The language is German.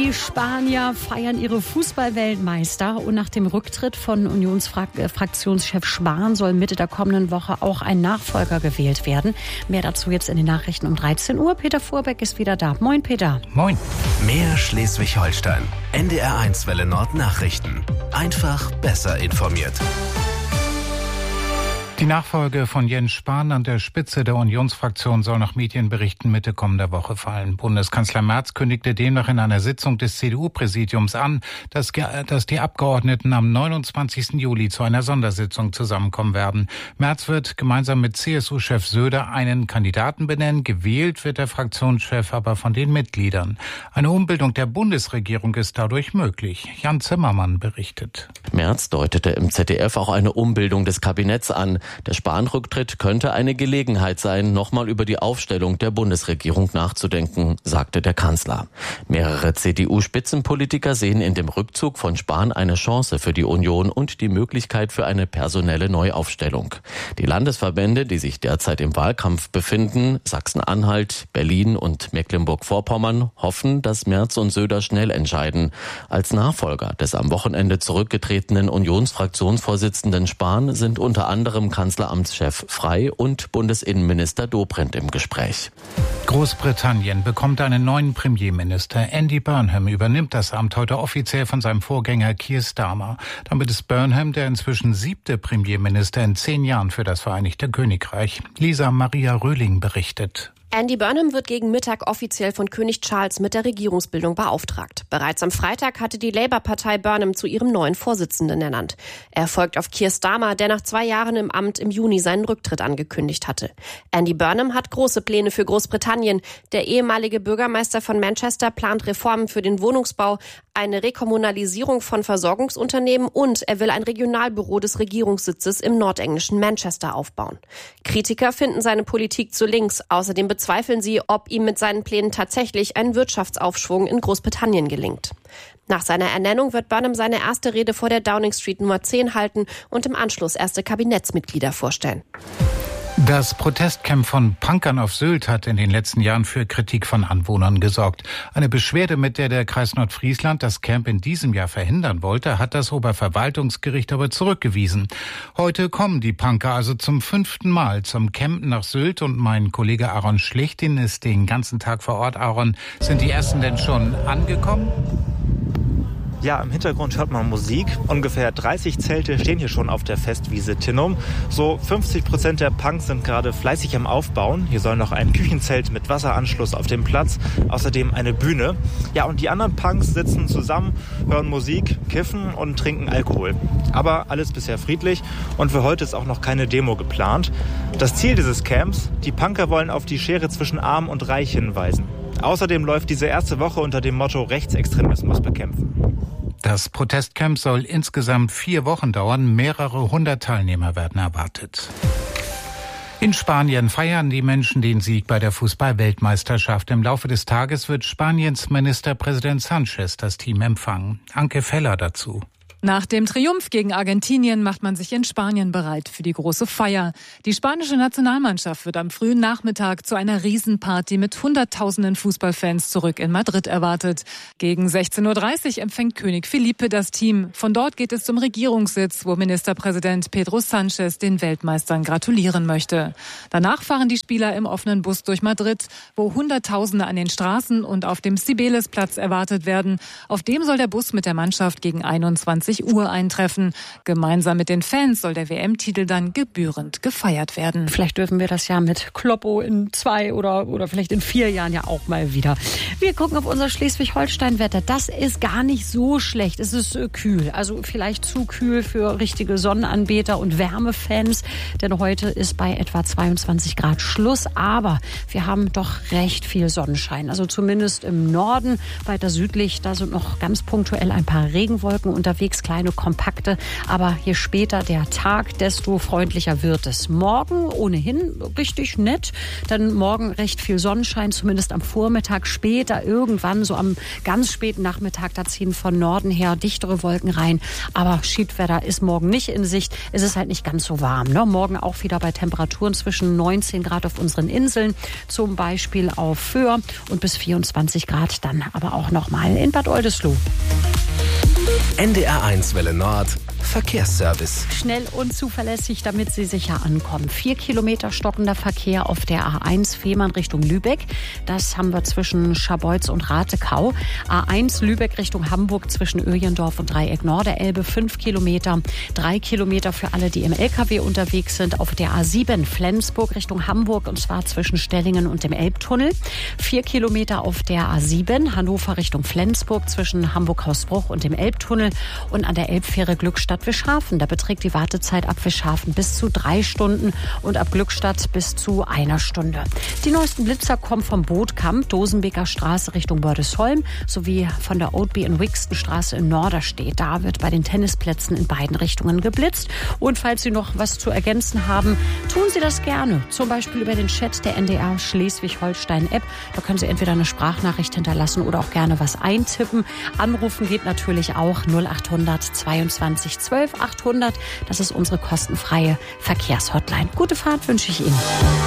Die Spanier feiern ihre Fußballweltmeister und nach dem Rücktritt von Unionsfraktionschef Spahn soll Mitte der kommenden Woche auch ein Nachfolger gewählt werden. Mehr dazu jetzt in den Nachrichten um 13 Uhr. Peter Vorbeck ist wieder da. Moin, Peter. Moin. Mehr Schleswig-Holstein. NDR1 Welle Nord Nachrichten. Einfach besser informiert. Die Nachfolge von Jens Spahn an der Spitze der Unionsfraktion soll nach Medienberichten Mitte kommender Woche fallen. Bundeskanzler Merz kündigte demnach in einer Sitzung des CDU-Präsidiums an, dass die Abgeordneten am 29. Juli zu einer Sondersitzung zusammenkommen werden. Merz wird gemeinsam mit CSU-Chef Söder einen Kandidaten benennen. Gewählt wird der Fraktionschef aber von den Mitgliedern. Eine Umbildung der Bundesregierung ist dadurch möglich. Jan Zimmermann berichtet. Merz deutete im ZDF auch eine Umbildung des Kabinetts an. Der Spahn-Rücktritt könnte eine Gelegenheit sein, nochmal über die Aufstellung der Bundesregierung nachzudenken, sagte der Kanzler. Mehrere CDU-Spitzenpolitiker sehen in dem Rückzug von Spahn eine Chance für die Union und die Möglichkeit für eine personelle Neuaufstellung. Die Landesverbände, die sich derzeit im Wahlkampf befinden, Sachsen-Anhalt, Berlin und Mecklenburg-Vorpommern, hoffen, dass Merz und Söder schnell entscheiden. Als Nachfolger des am Wochenende zurückgetretenen Unionsfraktionsvorsitzenden Spahn sind unter anderem Kanzleramtschef Frey und Bundesinnenminister Dobrindt im Gespräch. Großbritannien bekommt einen neuen Premierminister. Andy Burnham übernimmt das Amt heute offiziell von seinem Vorgänger Keir Starmer. Damit ist Burnham der inzwischen 7. Premierminister in 10 Jahren für das Vereinigte Königreich. Lisa Maria Röhling berichtet. Andy Burnham wird gegen Mittag offiziell von König Charles mit der Regierungsbildung beauftragt. Bereits am Freitag hatte die Labour-Partei Burnham zu ihrem neuen Vorsitzenden ernannt. Er folgt auf Keir Starmer, der nach 2 Jahren im Amt im Juni seinen Rücktritt angekündigt hatte. Andy Burnham hat große Pläne für Großbritannien. Der ehemalige Bürgermeister von Manchester plant Reformen für den Wohnungsbau, eine Rekommunalisierung von Versorgungsunternehmen und er will ein Regionalbüro des Regierungssitzes im nordenglischen Manchester aufbauen. Kritiker finden seine Politik zu links. Außerdem bezweifeln sie, ob ihm mit seinen Plänen tatsächlich ein Wirtschaftsaufschwung in Großbritannien gelingt. Nach seiner Ernennung wird Burnham seine erste Rede vor der Downing Street Nummer 10 halten und im Anschluss erste Kabinettsmitglieder vorstellen. Das Protestcamp von Punkern auf Sylt hat in den letzten Jahren für Kritik von Anwohnern gesorgt. Eine Beschwerde, mit der Kreis Nordfriesland das Camp in diesem Jahr verhindern wollte, hat das Oberverwaltungsgericht aber zurückgewiesen. Heute kommen die Punker also zum 5. Mal zum Campen nach Sylt und mein Kollege Aaron Schlichtin ist den ganzen Tag vor Ort. Aaron, sind die ersten denn schon angekommen? Ja, im Hintergrund hört man Musik. Ungefähr 30 Zelte stehen hier schon auf der Festwiese Tinnum. So 50% der Punks sind gerade fleißig am Aufbauen. Hier soll noch ein Küchenzelt mit Wasseranschluss auf dem Platz. Außerdem eine Bühne. Ja, und die anderen Punks sitzen zusammen, hören Musik, kiffen und trinken Alkohol. Aber alles bisher friedlich und für heute ist auch noch keine Demo geplant. Das Ziel dieses Camps, die Punker wollen auf die Schere zwischen Arm und Reich hinweisen. Außerdem läuft diese erste Woche unter dem Motto Rechtsextremismus bekämpfen. Das Protestcamp soll insgesamt 4 Wochen dauern. Mehrere 100 Teilnehmer werden erwartet. In Spanien feiern die Menschen den Sieg bei der Fußball-Weltmeisterschaft. Im Laufe des Tages wird Spaniens Ministerpräsident Sánchez das Team empfangen. Anke Feller dazu. Nach dem Triumph gegen Argentinien macht man sich in Spanien bereit für die große Feier. Die spanische Nationalmannschaft wird am frühen Nachmittag zu einer Riesenparty mit Hunderttausenden Fußballfans zurück in Madrid erwartet. Gegen 16:30 Uhr empfängt König Felipe das Team. Von dort geht es zum Regierungssitz, wo Ministerpräsident Pedro Sánchez den Weltmeistern gratulieren möchte. Danach fahren die Spieler im offenen Bus durch Madrid, wo Hunderttausende an den Straßen und auf dem Cibeles-Platz erwartet werden. Auf dem soll der Bus mit der Mannschaft gegen 21 Uhr eintreffen. Gemeinsam mit den Fans soll der WM-Titel dann gebührend gefeiert werden. Vielleicht dürfen wir das ja mit Kloppo in 2 oder vielleicht in 4 Jahren ja auch mal wieder. Wir gucken auf unser Schleswig-Holstein-Wetter. Das ist gar nicht so schlecht. Es ist kühl. Also vielleicht zu kühl für richtige Sonnenanbeter und Wärmefans. Denn heute ist bei etwa 22 Grad Schluss. Aber wir haben doch recht viel Sonnenschein. Also zumindest im Norden, weiter südlich, da sind noch ganz punktuell ein paar Regenwolken unterwegs. unterwegs, kleine, kompakte. Aber je später der Tag, desto freundlicher wird es. Morgen ohnehin richtig nett, denn morgen recht viel Sonnenschein, zumindest am Vormittag. Später irgendwann, so am ganz späten Nachmittag, da ziehen von Norden her dichtere Wolken rein. Aber Schiedwetter ist morgen nicht in Sicht. Es ist halt nicht ganz so warm. Ne? Morgen auch wieder bei Temperaturen zwischen 19 Grad auf unseren Inseln, zum Beispiel auf Föhr, und bis 24 Grad dann aber auch nochmal in Bad Oldesloe. NDR1 Welle Nord Verkehrsservice. Schnell und zuverlässig, damit Sie sicher ankommen. 4 Kilometer stockender Verkehr auf der A1 Fehmarn Richtung Lübeck. Das haben wir zwischen Scharbeutz und Ratekau. A1 Lübeck Richtung Hamburg zwischen Öjendorf und Dreieck Norderelbe 5 Kilometer. 3 Kilometer für alle, die im LKW unterwegs sind. Auf der A7 Flensburg Richtung Hamburg, und zwar zwischen Stellingen und dem Elbtunnel. 4 Kilometer auf der A7 Hannover Richtung Flensburg zwischen Hamburg-Hausbruch und dem Elbtunnel. Und an der Elbfähre Glückstadt Wischhafen. Da beträgt die Wartezeit ab Wischhafen bis zu 3 Stunden und ab Glückstadt bis zu 1 Stunde. Die neuesten Blitzer kommen vom Bootkamp, Dosenbeker Straße Richtung Bördesholm, sowie von der Oatby in Wixton Straße in Norderstedt. Da wird bei den Tennisplätzen in beiden Richtungen geblitzt. Und falls Sie noch was zu ergänzen haben, tun Sie das gerne. Zum Beispiel über den Chat der NDR Schleswig-Holstein-App. Da können Sie entweder eine Sprachnachricht hinterlassen oder auch gerne was eintippen. Anrufen geht natürlich auch 0800 22 12 800. Das ist unsere kostenfreie Verkehrshotline. Gute Fahrt wünsche ich Ihnen.